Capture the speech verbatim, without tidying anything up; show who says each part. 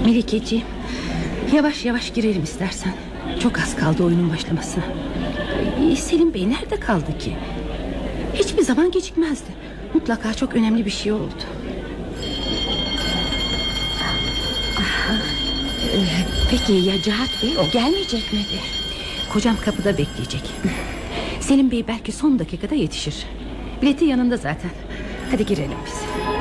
Speaker 1: Melikeciğim, yavaş yavaş girelim istersen. Çok az kaldı oyunun başlamasına. Ay, Selim Bey nerede kaldı ki? Hiçbir zaman gecikmezdi. Mutlaka çok önemli bir şey oldu.
Speaker 2: Aha. Ee, peki ya Cihat Bey, o gelmeyecek mi?
Speaker 1: Kocam kapıda bekleyecek. Selim Bey belki son dakikada yetişir. Bileti yanında zaten. Hadi girelim biz.